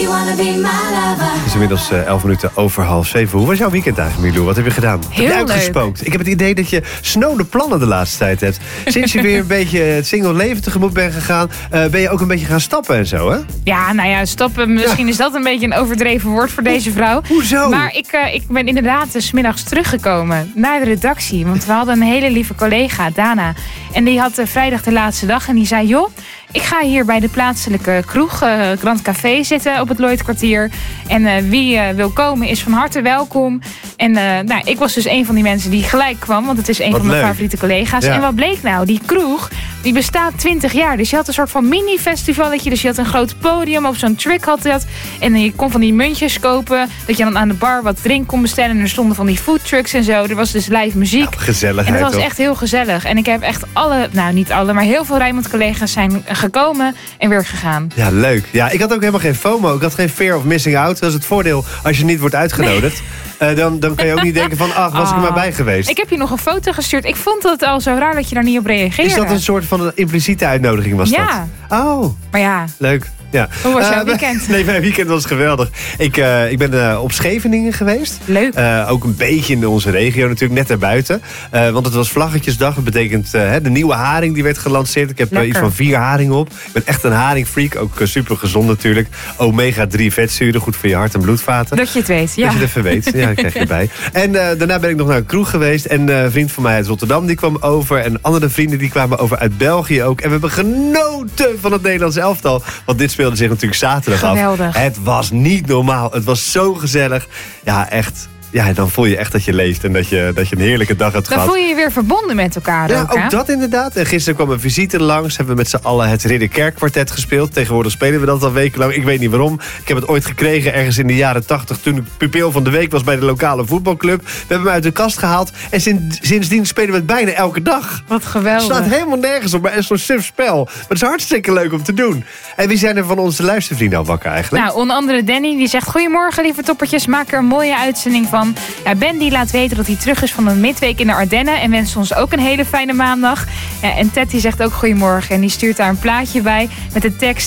Het is inmiddels 11 minuten over 6:30. Hoe was jouw weekend eigenlijk, Milou? Wat heb je gedaan? Heel heb je uitgespookt? Ik heb het idee dat je snode plannen de laatste tijd hebt. Sinds je weer een beetje het single leven tegemoet bent gegaan, ben je ook een beetje gaan stappen en zo, hè? Ja, nou ja, stappen. Misschien is dat een beetje een overdreven woord voor deze vrouw. Hoezo? Maar ik ben inderdaad 's middags teruggekomen naar de redactie. Want we hadden een hele lieve collega, Dana. En die had vrijdag de laatste dag. En die zei, joh, ik ga hier bij de plaatselijke kroeg, Grand Café, zitten op het Lloydkwartier. En wie wil komen is van harte welkom. En nou, ik was dus een van die mensen die gelijk kwam. Want het is een van mijn favoriete collega's. Ja. En wat bleek nou? Die kroeg, die bestaat 20 jaar. Dus je had een soort van mini-festivalletje. Dus je had een groot podium. Op zo'n trick had dat. En je kon van die muntjes kopen. Dat je dan aan de bar wat drink kon bestellen. En er stonden van die foodtrucks en zo. Er was dus live muziek. Nou, gezelligheid. En het was toch? echt heel gezellig. En ik heb echt niet alle, maar heel veel Rijnmond-collega's zijn gekomen en weer gegaan. Ja, leuk. Ja, ik had ook helemaal geen FOMO. Ik had geen fear of missing out. Dat is het voordeel als je niet wordt uitgenodigd. Dan kan je ook niet denken van, was ik er maar bij geweest. Ik heb je nog een foto gestuurd. Ik vond het al zo raar dat je daar niet op reageerde. Is dat een soort van een impliciete uitnodiging, was dat? Ja. Oh. Maar ja. Leuk. Ja. Hoe was jouw weekend? Nee, mijn weekend was geweldig. Ik ben op Scheveningen geweest. Leuk. Ook een beetje in onze regio natuurlijk, net daarbuiten. Want het was Vlaggetjesdag. Dat betekent de nieuwe haring die werd gelanceerd. Ik heb iets van 4 haringen op. Ik ben echt een haringfreak. Ook super gezond natuurlijk. Omega-3 vetzuren, goed voor je hart en bloedvaten. Dat je het weet, ja. Dat je het even weet. Ja, dat krijg je erbij. En daarna ben ik nog naar een kroeg geweest. En een vriend van mij uit Rotterdam die kwam over. En andere vrienden die kwamen over uit België ook. En we hebben genoten van het Nederlands elftal. Want dit speelde zich natuurlijk zaterdag geweldig af. Het was niet normaal. Het was zo gezellig. Ja, echt. Ja, dan voel je echt dat je leeft en dat je een heerlijke dag hebt gehad. Dan voel je je weer verbonden met elkaar. Ja, ook dat inderdaad. En gisteren kwam een visite langs. Hebben we met z'n allen het Ridderkerk-kwartet gespeeld. Tegenwoordig spelen we dat al wekenlang. Ik weet niet waarom. Ik heb het ooit gekregen ergens in de jaren 80... toen ik pupil van de week was bij de lokale voetbalclub. We hebben hem uit de kast gehaald. En sindsdien spelen we het bijna elke dag. Wat geweldig. Het staat helemaal nergens op, maar het is zo'n suf spel. Maar het is hartstikke leuk om te doen. En wie zijn er van onze luistervrienden al wakker eigenlijk? Nou, onder andere Danny, die zegt... Goedemorgen, lieve toppertjes. Maak er een mooie uitzending van. Ja, Ben die laat weten dat hij terug is van een midweek in de Ardennen... en wenst ons ook een hele fijne maandag. Ja, en Ted die zegt ook goedemorgen. En die stuurt daar een plaatje bij met de tekst...